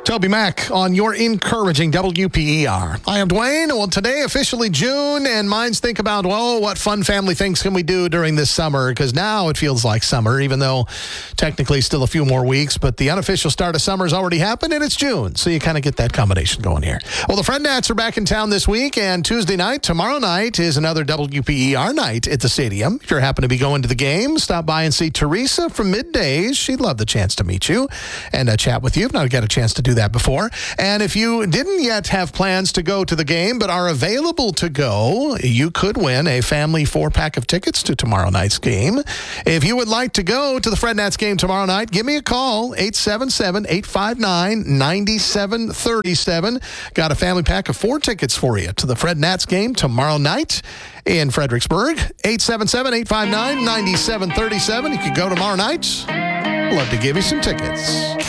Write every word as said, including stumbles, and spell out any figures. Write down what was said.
Toby Mack on your encouraging W P E R. I am Dwayne. Well, today officially June, and minds think about, well, what fun family things can we do during this summer? Because now it feels like summer, even though technically still a few more weeks, but the unofficial start of summer has already happened, and it's June, so you kind of get that combination going here. Well, the Fred Nats are back in town this week, and Tuesday night, tomorrow night, is another W P E R night at the stadium. If you happen to be going to the game, stop by and see Teresa from Middays. She'd love the chance to meet you and uh, chat with you. If not got a chance to do that before. And if you didn't yet have plans to go to the game but are available to go, you could win a family four-pack of tickets to tomorrow night's game. If you would like to go to the Fred Nats game tomorrow night, give me a call, eight seven seven, eight five nine, nine seven three seven. Got a family pack of four tickets for you to the Fred Nats game tomorrow night in Fredericksburg. eight seven seven, eight five nine, nine seven three seven. You could go tomorrow night. Love to give you some tickets.